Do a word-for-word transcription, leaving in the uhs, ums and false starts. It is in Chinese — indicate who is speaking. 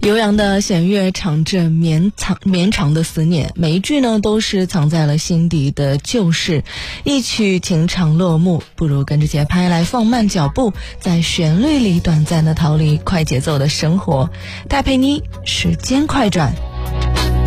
Speaker 1: 悠扬的弦乐唱着绵长绵长的思念，每一句呢都是藏在了心底的旧事。一曲情长落幕，不如跟着节拍来放慢脚步，在旋律里短暂的逃离快节奏的生活。戴佩妮，时间快转。